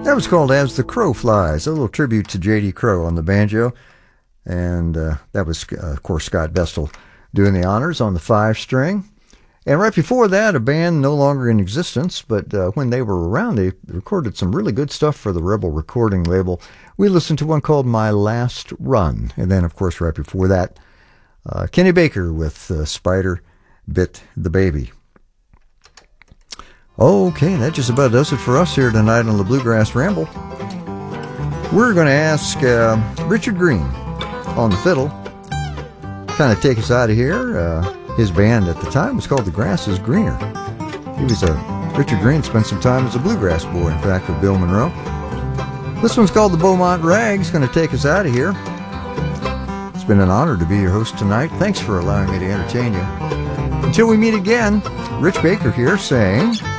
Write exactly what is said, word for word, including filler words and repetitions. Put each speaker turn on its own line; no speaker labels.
That was called As the Crow Flies, a little tribute to J D. Crowe on the banjo. And uh, that was, uh, of course, Scott Vestal doing the honors on the five-string. And right before that, a band no longer in existence, but uh, when they were around, they recorded some really good stuff for the Rebel recording label. We listened to one called My Last Run. And then, of course, right before that, uh, Kenny Baker with uh, Spider Bit the Baby. Okay, that just about does it for us here tonight on the Bluegrass Ramble. We're going to ask uh, Richard Green on the fiddle, kind of take us out of here. Uh, his band at the time was called The Grass is Greener. He was a, Richard Green spent some time as a bluegrass boy, in fact, with Bill Monroe. This one's called the Beaumont Rags, going to take us out of here. It's been an honor to be your host tonight. Thanks for allowing me to entertain you. Until we meet again, Rich Baker here saying...